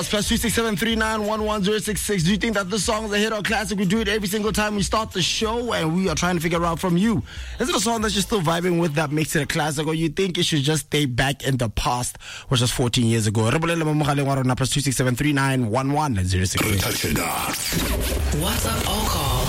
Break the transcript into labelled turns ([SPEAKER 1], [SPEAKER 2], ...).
[SPEAKER 1] Plus 26739110066. Do you think that this song is a hit or classic? We do it every single time we start the show, and we are trying to figure out from you. Is it a song that you're still vibing with that makes it a classic, or you think it should just stay back in the past, which was 14 years ago? Plus 26739110066.
[SPEAKER 2] WhatsApp or call